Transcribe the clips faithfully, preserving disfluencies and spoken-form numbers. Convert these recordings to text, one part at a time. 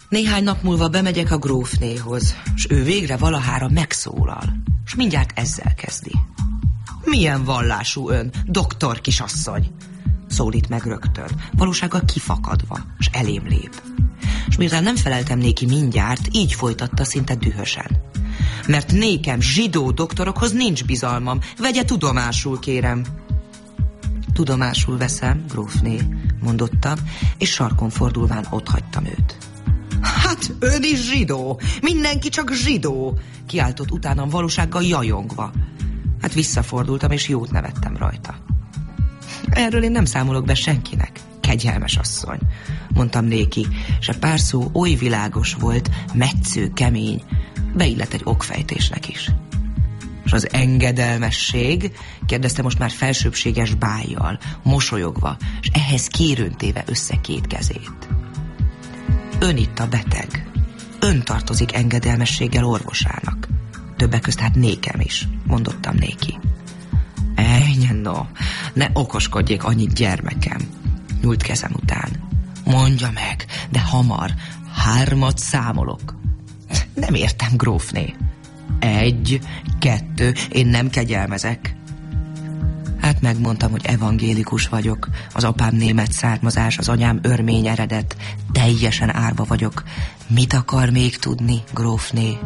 Néhány nap múlva bemegyek a grófnéhoz, és ő végre valahára megszólal, és mindjárt ezzel kezdi. Milyen vallású ön, doktor kisasszony? Szólít meg rögtön, valósággal kifakadva, és elém lép. És miután nem feleltem néki mindjárt, így folytatta szinte dühösen. Mert nékem zsidó doktorokhoz nincs bizalmam, vegye tudomásul, kérem. Tudomásul veszem, grófné, mondottam, és sarkon fordulván otthagytam őt. Hát ön is zsidó, mindenki csak zsidó, kiáltott utánam valósággal jajongva. Hát visszafordultam, és jót nevettem rajta. Erről én nem számolok be senkinek, kegyelmes asszony, mondtam néki, és a pár szó oly világos volt, metsző, kemény, beillett egy okfejtésnek is. És az engedelmesség? Kérdezte most már felsőbbséges bájjal, mosolyogva, és ehhez kérőntéve össze két kezét. Ön itt a beteg. Ön tartozik engedelmességgel orvosának. Többek közt hát nékem is, mondottam néki. Ejj, no, ne okoskodjék annyit, gyermekem, nyúlt kezem után. Mondja meg, de hamar, hármat számolok. Nem értem, grófné. Egy, kettő, én nem kegyelmezek. Hát megmondtam, hogy evangélikus vagyok, az apám német származás, az anyám örmény eredet, teljesen árva vagyok. Mit akar még tudni, grófné?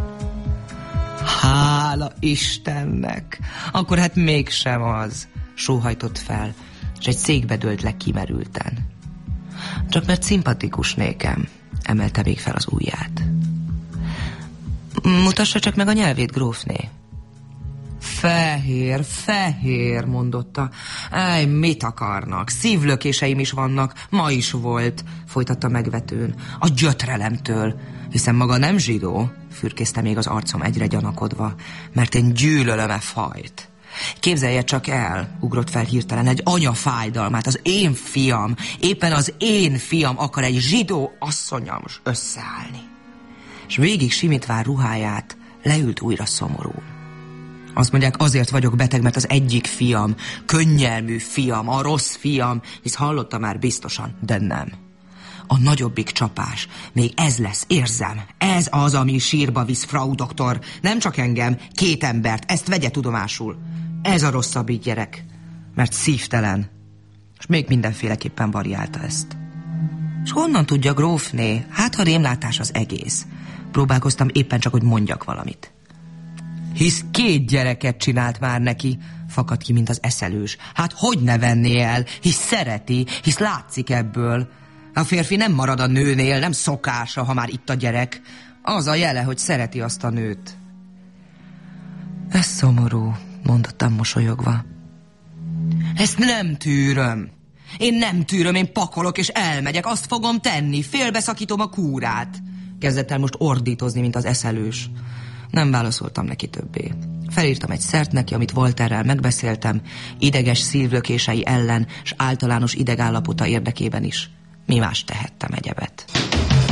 Hála Istennek! Akkor hát mégsem az, sóhajtott fel, és egy székbe dőlt le kimerülten. Csak mert szimpatikus nékem, emelte még fel az ujját. Mutassa csak meg a nyelvét, grófné. Fehér, fehér, mondotta. Ej, mit akarnak? Szívlökéseim is vannak, ma is volt, folytatta megvetőn. A gyötrelemtől, hiszen maga nem zsidó, fürkészte még az arcom egyre gyanakodva, mert én gyűlölöm e fajt. Képzelje csak el, ugrott fel hirtelen, egy anya fájdalmát, az én fiam, éppen az én fiam akar egy zsidó asszonnyal most összeállni. És végig simitván ruháját, leült újra szomorú. Azt mondják, azért vagyok beteg, mert az egyik fiam, könnyelmű fiam, a rossz fiam, hisz hallotta már biztosan, de nem. A nagyobbik csapás, még ez lesz, érzem, ez az, ami sírba visz, Frau doktor, nem csak engem, két embert, ezt vegye tudomásul. Ez a rosszabbik gyerek, mert szívtelen, és még mindenféleképpen variálta ezt. És honnan tudja, grófné? Hát, ha rémlátás az egész. Próbálkoztam éppen csak, hogy mondjak valamit. Hisz két gyereket csinált már neki, fakadt ki, mint az eszelős. Hát hogy ne venné el, hisz szereti, hisz látszik ebből. A férfi nem marad a nőnél, nem szokása, ha már itt a gyerek. Az a jele, hogy szereti azt a nőt. Ez szomorú, mondottam mosolyogva. Ezt nem tűröm. Én nem tűröm, én pakolok és elmegyek, azt fogom tenni, félbeszakítom a kúrát. Kezdett el most ordítozni, mint az eszelős. Nem válaszoltam neki többé. Felírtam egy szert neki, amit Voltaire-rel megbeszéltem, ideges szívlökései ellen, s általános idegállapota érdekében is. Mi más tehettem egyebet.